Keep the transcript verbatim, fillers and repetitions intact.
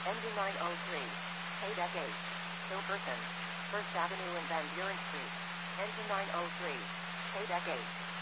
Engine nine oh three. K-Deck eight. Hilkerson. First Avenue and Van Buren Street. Engine nine oh three. K-Deck eight.